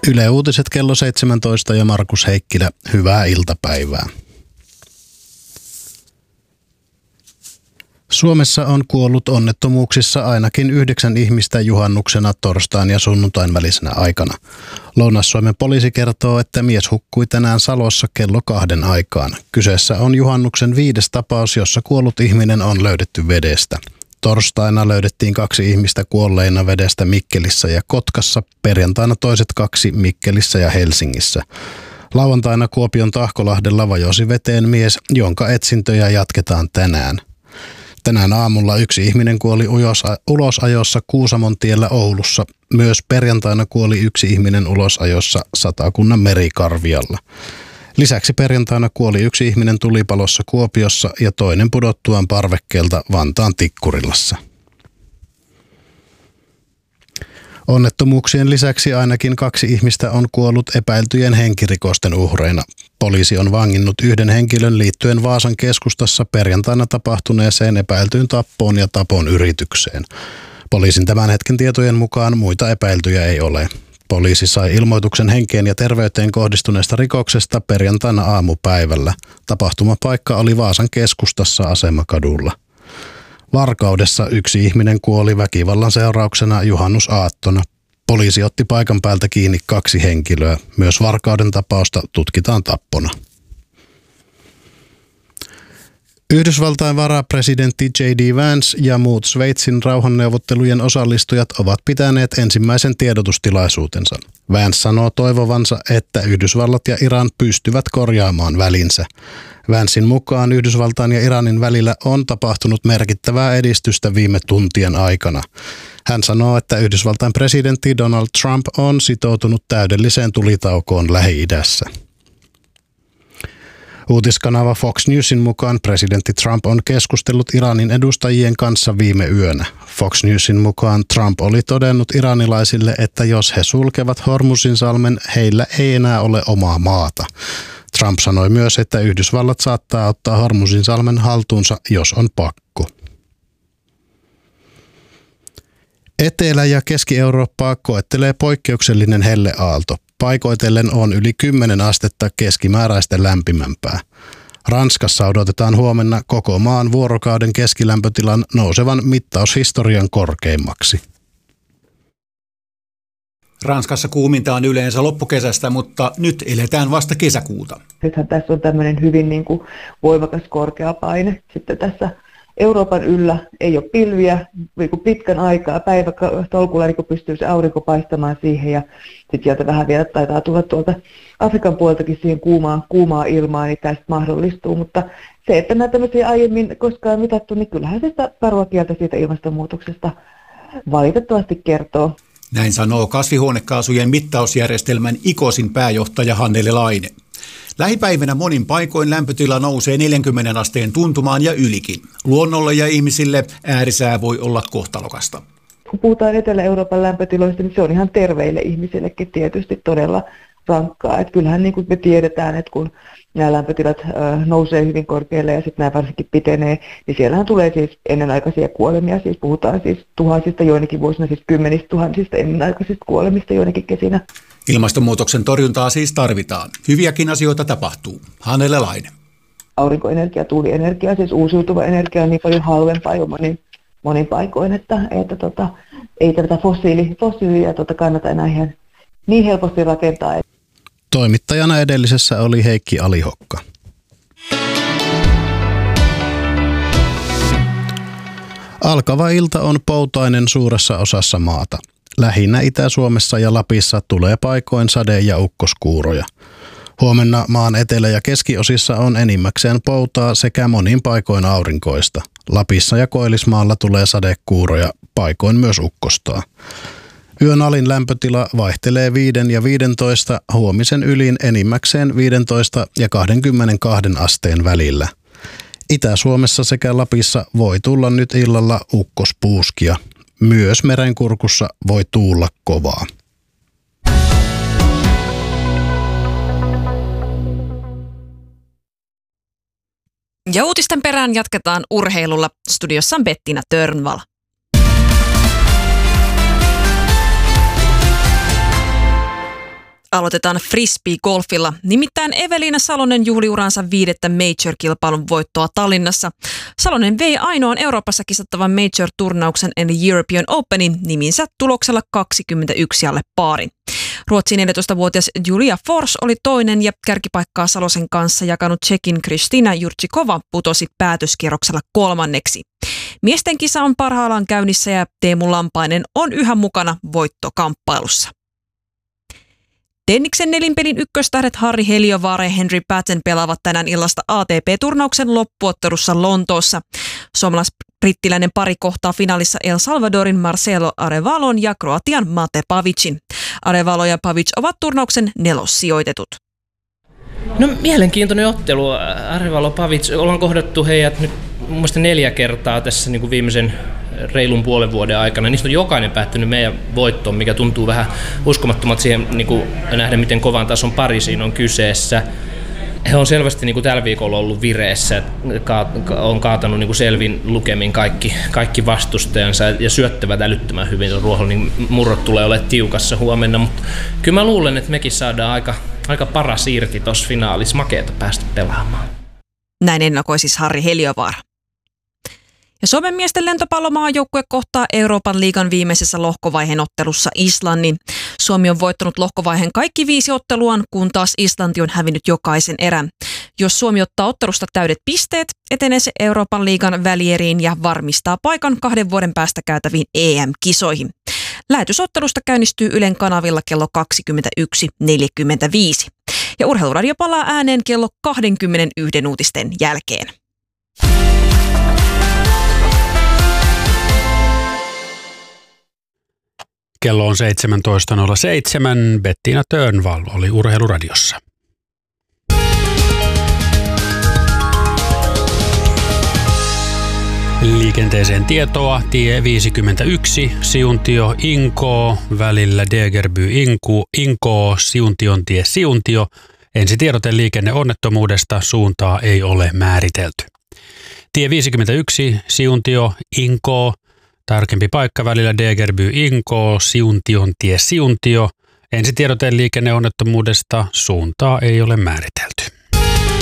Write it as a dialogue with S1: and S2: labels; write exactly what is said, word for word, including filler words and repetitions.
S1: Yle Uutiset kello seitsemäntoista ja Markus Heikkilä, hyvää iltapäivää. Suomessa on kuollut onnettomuuksissa ainakin yhdeksän ihmistä juhannuksena torstain ja sunnuntain välisenä aikana. Lounais-Suomen poliisi kertoo, että mies hukkui tänään Salossa kello kahden aikaan. Kyseessä on juhannuksen viides tapaus, jossa kuollut ihminen on löydetty vedestä. Torstaina löydettiin kaksi ihmistä kuolleina vedestä Mikkelissä ja Kotkassa, perjantaina toiset kaksi Mikkelissä ja Helsingissä. Lauantaina Kuopion Tahkolahdella vajosi veteen mies, jonka etsintöjä jatketaan tänään. Tänään aamulla yksi ihminen kuoli ulosajossa Kuusamontiellä Oulussa. Myös perjantaina kuoli yksi ihminen ulosajossa Satakunnan Merikarvialla. Lisäksi perjantaina kuoli yksi ihminen tulipalossa Kuopiossa ja toinen pudottuaan parvekkeelta Vantaan Tikkurilassa. Onnettomuuksien lisäksi ainakin kaksi ihmistä on kuollut epäiltyjen henkirikosten uhreina. Poliisi on vanginnut yhden henkilön liittyen Vaasan keskustassa perjantaina tapahtuneeseen epäiltyyn tappoon ja tapon yritykseen. Poliisin tämän hetken tietojen mukaan muita epäiltyjä ei ole. Poliisi sai ilmoituksen henkeen ja terveyteen kohdistuneesta rikoksesta perjantaina aamupäivällä. Tapahtumapaikka oli Vaasan keskustassa Asemakadulla. Varkaudessa yksi ihminen kuoli väkivallan seurauksena juhannusaattona. Poliisi otti paikan päältä kiinni kaksi henkilöä. Myös Varkauden tapausta tutkitaan tappona. Yhdysvaltain varapresidentti J D Vance ja muut Sveitsin rauhanneuvottelujen osallistujat ovat pitäneet ensimmäisen tiedotustilaiisuutensa. Vance sanoo toivovansa, että Yhdysvallat ja Iran pystyvät korjaamaan välinsä. Vancein mukaan Yhdysvaltain ja Iranin välillä on tapahtunut merkittävää edistystä viime tuntien aikana. Hän sanoo, että Yhdysvaltain presidentti Donald Trump on sitoutunut täydelliseen tulitaukoon Lähi-idässä. Uutiskanava Fox Newsin mukaan presidentti Trump on keskustellut Iranin edustajien kanssa viime yönä. Fox Newsin mukaan Trump oli todennut iranilaisille, että jos he sulkevat Hormuzinsalmen, heillä ei enää ole omaa maata. Trump sanoi myös, että Yhdysvallat saattaa ottaa Hormuzinsalmen haltuunsa, jos on pakko. Etelä- ja Keski-Eurooppaa koettelee poikkeuksellinen helleaalto. Paikoitellen on yli kymmenen astetta keskimääräistä lämpimämpää. Ranskassa odotetaan huomenna koko maan vuorokauden keskilämpötilan nousevan mittaushistorian korkeimmaksi.
S2: Ranskassa kuuminta on yleensä loppukesästä, mutta nyt eletään vasta kesäkuuta.
S3: Nythän tässä on tämmöinen hyvin niin kuin voimakas korkea paine. Sitten tässä Euroopan yllä ei ole pilviä niin kuin pitkän aikaa. Päivätolkulla niin pystyy se aurinko paistamaan siihen ja sitten sieltä vähän vielä taitaa tulla tuolta Afrikan puoltakin siihen kuumaa, kuumaa ilmaa, niin tästä mahdollistuu. Mutta se, että nämä tämmöisiä aiemmin koskaan mitattu, niin kyllähän se sitä karua kieltä siitä ilmastonmuutoksesta valitettavasti kertoo.
S2: Näin sanoo kasvihuonekaasujen mittausjärjestelmän IKOSin pääjohtaja Hannele Laine. Lähipäivinä monin paikoin lämpötila nousee neljänkymmenen asteen tuntumaan ja ylikin. Luonnolle ja ihmisille äärisää voi olla kohtalokasta.
S3: Kun puhutaan Etelä-Euroopan lämpötiloista, niin se on ihan terveille ihmisillekin tietysti todella rankkaa. Että kyllähän niin kuin me tiedetään, että kun nämä lämpötilat äh, nousee hyvin korkealle ja sitten nämä varsinkin pitenee, niin siellähän tulee siis ennenaikaisia kuolemia. Siis puhutaan siis tuhansista joinakin vuosina, siis kymmenistä tuhansista ennenaikaisista kuolemista joinakin kesinä.
S2: Ilmastonmuutoksen torjuntaa siis tarvitaan. Hyviäkin asioita tapahtuu. Hannele Laine.
S3: Aurinkoenergia, tuulienergia, siis uusiutuva energia on niin paljon halvempaa jo monin, monin paikoin, että, että tota, ei tätä fossiili, fossiilia tota kannata enää ihan niin helposti rakentaa.
S1: Toimittajana edellisessä oli Heikki Alihokka. Alkava ilta on poutainen suuressa osassa maata. Lähinnä Itä-Suomessa ja Lapissa tulee paikoin sade- ja ukkoskuuroja. Huomenna maan etelä- ja keskiosissa on enimmäkseen poutaa sekä monin paikoin aurinkoista. Lapissa ja Koillismaalla tulee sadekuuroja, paikoin myös ukkostaa. Yön alin lämpötila vaihtelee viiden ja viidentoista, huomisen ylin enimmäkseen viisitoista ja kaksikymmentäkaksi asteen välillä. Itä-Suomessa sekä Lapissa voi tulla nyt illalla ukkospuuskia. Myös Merenkurkussa voi tuulla kovaa.
S4: Ja uutisten perään jatketaan urheilulla. Studiossa on Bettina Törnvall. Aloitetaan frisbee-golfilla. Nimittäin Eveliina Salonen juhli uransa viidettä Major-kilpailun voittoa Tallinnassa. Salonen vei ainoan Euroopassa kisattavan Major-turnauksen eli European Openin niminsä tuloksella kaksikymmentäyksi alle paarin. Ruotsin neljätoistavuotias Julia Fors oli toinen ja kärkipaikkaa Salosen kanssa jakanut Tšekin Kristina Jurčíková putosi päätöskierroksella kolmanneksi. Miesten kisa on parhaillaan käynnissä ja Teemu Lampainen on yhä mukana voittokamppailussa. Tenniksen nelinpelin ykköstähdet Harri Heliövaara ja Henry Patton pelaavat tänään illasta A T P-turnauksen loppuottelussa Lontoossa. Suomalais-brittiläinen pari kohtaa finaalissa El Salvadorin Marcelo Arevalon ja Kroatian Mate Pavicin. Arevalo ja Pavic ovat turnauksen nelossijoitetut.
S5: No mielenkiintoinen ottelu. Arevalo Pavic, ollaan kohdattu heidät nyt mun mielestä neljä kertaa tässä niin kuin viimeisen reilun puolen vuoden aikana. Niistä on jokainen päättynyt meidän voittoon, mikä tuntuu vähän uskomattomalta siihen niin kuin nähdä, miten kovan tason pari siinä on kyseessä. He on selvästi niin kuin tällä viikolla ollut vireessä, on kaatanut niin kuin selvin lukemin kaikki, kaikki vastustajansa ja syöttävät älyttömän hyvin. Ruohollinen murrot tulee olemaan tiukassa huomenna, mutta kyllä mä luulen, että mekin saadaan aika, aika paras irti tuossa finaalissa. Makeata päästä pelaamaan.
S4: Näin ennakoi siis Harri Heliövaara. Ja Suomen miesten lentopallomaajoukkue kohtaa Euroopan liigan viimeisessä lohkovaiheen ottelussa Islannin. Suomi on voittanut lohkovaiheen kaikki viisi otteluaan, kun taas Islanti on hävinnyt jokaisen erän. Jos Suomi ottaa ottelusta täydet pisteet, etenee se Euroopan liigan välieriin ja varmistaa paikan kahden vuoden päästä käytäviin E M-kisoihin. Lähetysottelusta käynnistyy Ylen kanavilla kello kaksikymmentäyksi neljäkymmentäviisi. Ja Urheiluradio palaa ääneen kello kaksikymmentäyksi uutisten jälkeen.
S6: Kello on seitsemäntoista nolla seitsemän. Bettina Törnvall oli Urheiluradiossa. Liikenteeseen tietoa. Tie viisikymmentäyksi, Siuntio Inkoo, välillä Degerby Inku, Inkoo, Siuntion tie Siuntio. Ensitiedote liikenneonnettomuudesta, suuntaa ei ole määritelty. Tie viisikymmentäyksi, Siuntio Inkoo. Tarkempi paikka välillä Degerby Inkoo, Siuntion tie Siuntio. Ensitiedote liikenneonnettomuudesta, suuntaa ei ole määritelty.